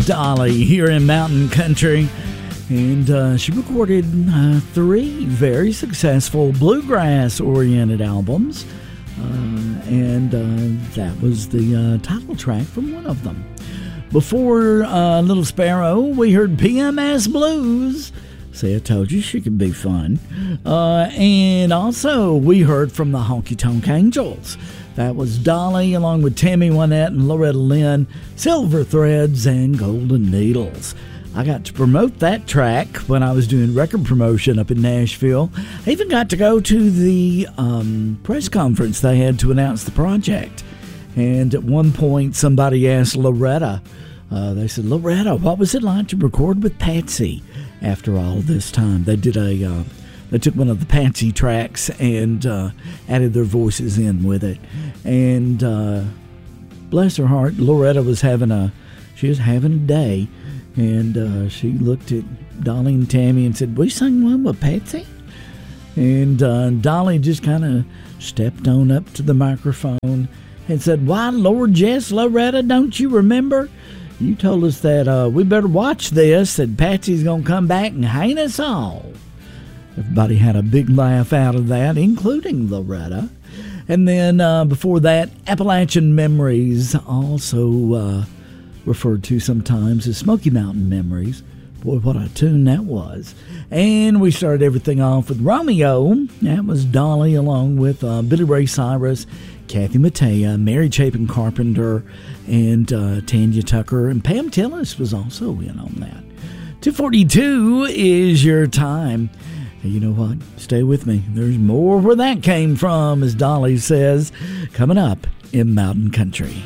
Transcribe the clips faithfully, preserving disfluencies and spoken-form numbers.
Dolly here in Mountain Country. And uh, she recorded uh, three very successful bluegrass-oriented albums. Uh, and uh, that was the uh, title track from one of them. Before uh, Little Sparrow, we heard P M S Blues. See, I told you she could be fun. Uh, and also, we heard from the Honky Tonk Angels. That was Dolly, along with Tammy Wynette and Loretta Lynn, Silver Threads and Golden Needles. I got to promote that track when I was doing record promotion up in Nashville. I even got to go to the um, press conference they had to announce the project. And at one point, somebody asked Loretta, uh, they said, Loretta, what was it like to record with Patsy after all this time? They did a... Uh, They took one of the Patsy tracks and uh, added their voices in with it. And uh, bless her heart, Loretta was having a, she was having a day. And uh, she looked at Dolly and Tammy and said, we sang one with Patsy? And uh, Dolly just kind of stepped on up to the microphone and said, why, Lord, yes, Loretta, don't you remember? You told us that uh, we better watch this, that Patsy's going to come back and hang us all. Everybody had a big laugh out of that, including Loretta. And then uh, before that, Appalachian Memories, also uh, referred to sometimes as Smoky Mountain Memories. Boy, what a tune that was. And we started everything off with Romeo. That was Dolly, along with uh, Billy Ray Cyrus, Kathy Mattea, Mary Chapin Carpenter, and uh, Tanya Tucker. And Pam Tillis was also in on that. two forty-two is your time. You know what? Stay with me. There's more where that came from, as Dolly says, coming up in Mountain Country.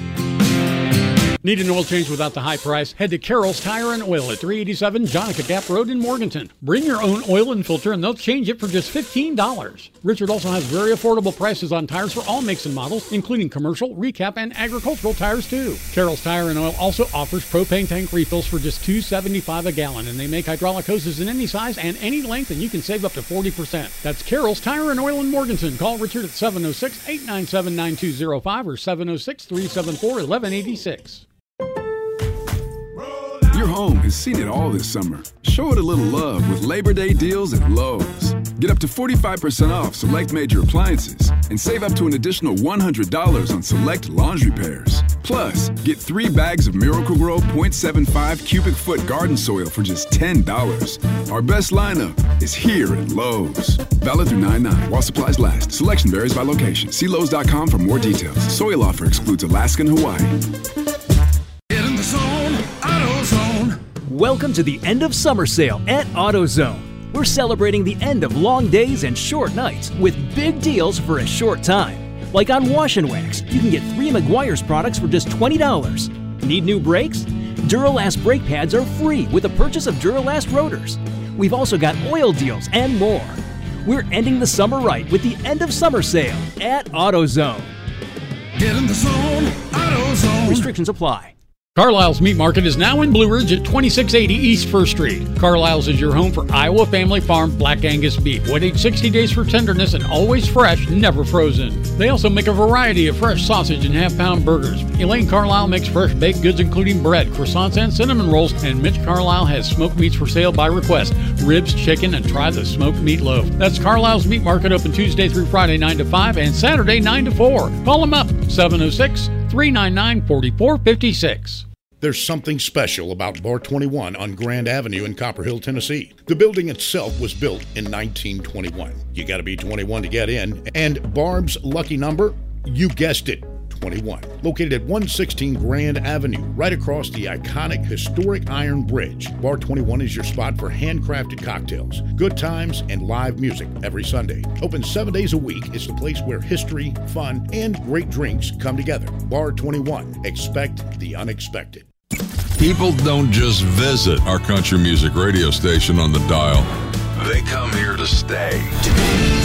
Need an oil change without the high price? Head to Carroll's Tire and Oil at three eighty-seven Jonica Gap Road in Morganton. Bring your own oil and filter and they'll change it for just fifteen dollars. Richard also has very affordable prices on tires for all makes and models, including commercial, recap, and agricultural tires too. Carroll's Tire and Oil also offers propane tank refills for just two dollars and seventy-five cents a gallon, and they make hydraulic hoses in any size and any length, and you can save up to forty percent. That's Carroll's Tire and Oil in Morganton. Call Richard at seven oh six, eight nine seven, nine two oh five or seven oh six, three seven four, one one eight six. Your home has seen it all this summer. Show it a little love with Labor Day deals at Lowe's. Get up to forty-five percent off select major appliances and save up to an additional one hundred dollars on select laundry pairs. Plus, get three bags of Miracle-Gro point seven five cubic foot garden soil for just ten dollars. Our best lineup is here at Lowe's. Valid through nine nine while supplies last. Selection varies by location. See Lowe's dot com for more details. Soil offer excludes Alaska and Hawaii. Welcome to the end of summer sale at AutoZone. We're celebrating the end of long days and short nights with big deals for a short time. Like on Wash and Wax, you can get three Meguiar's products for just twenty dollars. Need new brakes? Duralast brake pads are free with the purchase of Duralast rotors. We've also got oil deals and more. We're ending the summer right with the end of summer sale at AutoZone. Get in the zone, AutoZone. Restrictions apply. Carlisle's Meat Market is now in Blue Ridge at twenty-six eighty East First Street. Carlisle's is your home for Iowa Family Farm Black Angus beef. Wait sixty days for tenderness and always fresh, never frozen. They also make a variety of fresh sausage and half-pound burgers. Elaine Carlisle makes fresh baked goods including bread, croissants, and cinnamon rolls. And Mitch Carlisle has smoked meats for sale by request. Ribs, chicken, and try the smoked meatloaf. That's Carlisle's Meat Market, open Tuesday through Friday nine to five and Saturday nine to four. Call them up, seven oh six, three nine nine, four four five six. There's something special about Bar twenty-one on Grand Avenue in Copper Hill, Tennessee. The building itself was built in nineteen twenty-one. You gotta be twenty-one to get in. And Barb's lucky number? You guessed it, twenty-one. Located at one sixteen Grand Avenue, right across the iconic historic Iron Bridge. Bar twenty-one is your spot for handcrafted cocktails, good times, and live music every Sunday. Open seven days a week, it's the place where history, fun, and great drinks come together. Bar twenty-one. Expect the unexpected. People don't just visit our country music radio station on the dial. They come here to stay.